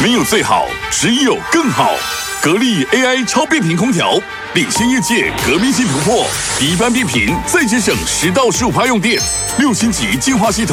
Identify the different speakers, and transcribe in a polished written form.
Speaker 1: 没有最好，只有更好。格力 AI 超变频空调，领先业界革命性突破，一般变频再节省10到15%用电，6星级净化系统。